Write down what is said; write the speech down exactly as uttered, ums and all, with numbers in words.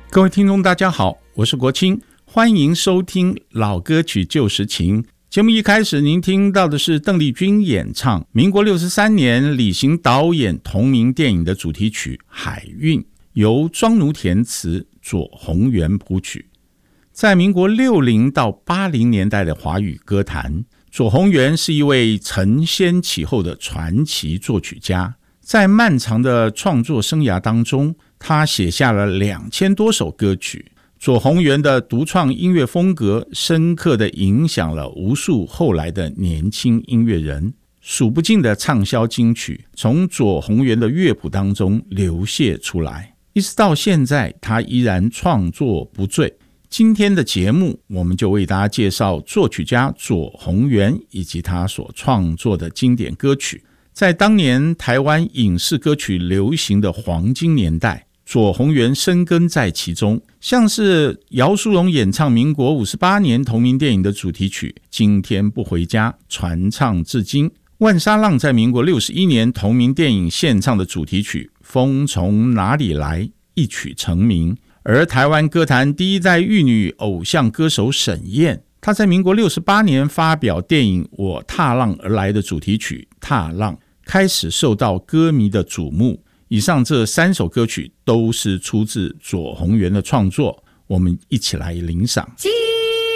各位听众大家好，我是国清，欢迎收听老歌曲旧时情。节目一开始您听到的是邓丽君演唱民国六十三年李行导演同名电影的主题曲《海韵》，由庄奴填词，左宏元谱曲。在民国六零到八零年代的华语歌坛，左宏元是一位承先启后的传奇作曲家。在漫长的创作生涯当中，他写下了两千多首歌曲。左宏元的独创音乐风格深刻地影响了无数后来的年轻音乐人，数不尽的畅销金曲从左宏元的乐谱当中流泻出来，一直到现在他依然创作不坠。今天的节目我们就为大家介绍作曲家左宏元以及他所创作的经典歌曲。在当年台湾影视歌曲流行的黄金年代，左宏元深耕在其中，像是姚淑蓉演唱民国五十八年同名电影的主题曲《今天不回家》，传唱至今。万沙浪在民国六十一年同名电影献唱的主题曲《风从哪里来》，一曲成名。而台湾歌坛第一代玉女偶像歌手沈燕，她在民国六十八年发表电影《我踏浪而来》的主题曲《踏浪》，开始受到歌迷的瞩目。以上这三首歌曲都是出自左宏元的创作，我们一起来领赏。 今